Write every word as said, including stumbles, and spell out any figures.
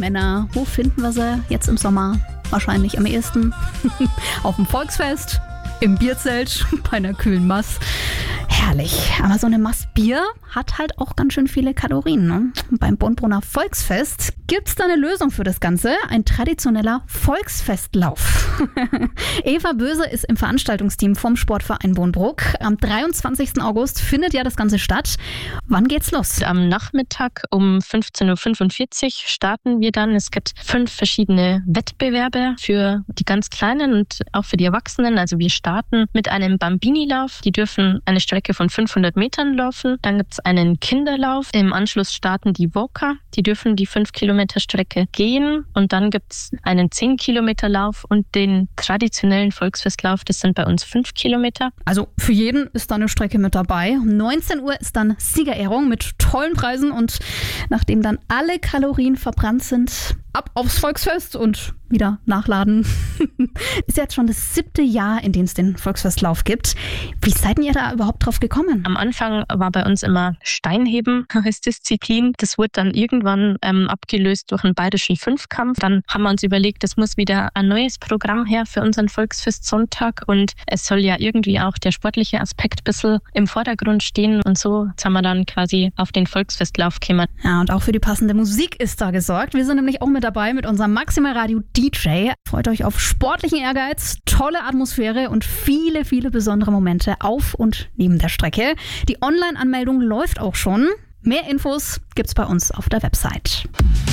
Männer, wo finden wir sie jetzt im Sommer? Wahrscheinlich am ehesten auf dem Volksfest, im Bierzelt, bei einer kühlen Maß. Herrlich, aber so eine Maß Bier hat halt auch ganz schön viele Kalorien. Ne? Beim Bonbrunner Volksfest gibt es da eine Lösung für das Ganze. Ein traditioneller Volksfestlauf. Eva Böse ist im Veranstaltungsteam vom Sportverein Bonbruck. Am dreiundzwanzigsten August findet ja das Ganze statt. Wann geht's los? Am Nachmittag um fünfzehn Uhr fünfundvierzig starten wir dann. Es gibt fünf verschiedene Wettbewerbe für die ganz Kleinen und auch für die Erwachsenen. Also wir starten mit einem Bambini-Lauf. Die dürfen eine Strecke von fünfhundert Metern laufen. Dann gibt es einen Kinderlauf. Im Anschluss starten die Walker. Die dürfen die fünf Kilometer Strecke gehen. Und dann gibt es einen zehn Kilometer Lauf und den traditionellen Volksfestlauf. Das sind bei uns fünf Kilometer. Also für jeden ist da eine Strecke mit dabei. Um neunzehn Uhr ist dann Siegerehrung mit tollen Preisen. Und nachdem dann alle Kalorien verbrannt sind, ab aufs Volksfest und wieder nachladen. Ist jetzt schon das siebte Jahr, in dem es den Volksfestlauf gibt. Wie seid ihr da überhaupt drauf gekommen? Am Anfang war bei uns immer Steinheben als Disziplin. Das wurde dann irgendwann ähm, abgelöst durch einen bayerischen Fünfkampf. Dann haben wir uns überlegt, es muss wieder ein neues Programm her für unseren Volksfestsonntag und es soll ja irgendwie auch der sportliche Aspekt ein bisschen im Vordergrund stehen. Und so jetzt haben wir dann quasi auf den Volksfestlauf gekommen. Ja, und auch für die passende Musik ist da gesorgt. Wir sind nämlich auch mit dabei mit unserem Maximal Radio D J. Freut euch auf sportlichen Ehrgeiz, tolle Atmosphäre und viele, viele besondere Momente auf und neben der Strecke. Die Online-Anmeldung läuft auch schon. Mehr Infos gibt's bei uns auf der Website.